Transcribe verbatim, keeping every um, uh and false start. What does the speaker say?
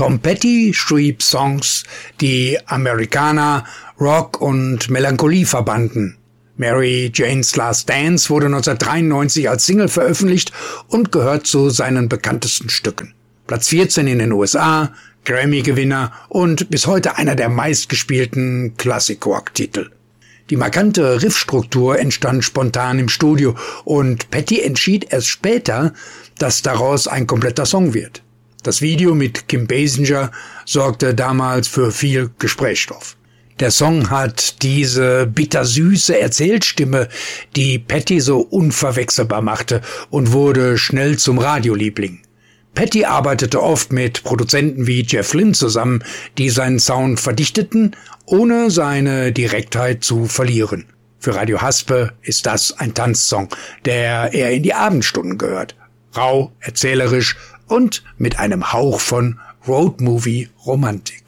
Tom Petty schrieb Songs, die Americana, Rock und Melancholie verbanden. Mary Jane's Last Dance wurde neunzehnhundertdreiundneunzig als Single veröffentlicht und gehört zu seinen bekanntesten Stücken. Platz vierzehn in den U S A, Grammy-Gewinner und bis heute einer der meistgespielten Classic-Rock-Titel. Die markante Riffstruktur entstand spontan im Studio und Petty entschied erst später, dass daraus ein kompletter Song wird. Das Video mit Kim Basinger sorgte damals für viel Gesprächsstoff. Der Song hat diese bittersüße Erzählstimme, die Petty so unverwechselbar machte und wurde schnell zum Radioliebling. Petty arbeitete oft mit Produzenten wie Jeff Lynne zusammen, die seinen Sound verdichteten, ohne seine Direktheit zu verlieren. Für Radio Haspe ist das ein Tanzsong, der eher in die Abendstunden gehört. Rau, erzählerisch und mit einem Hauch von Roadmovie-Romantik.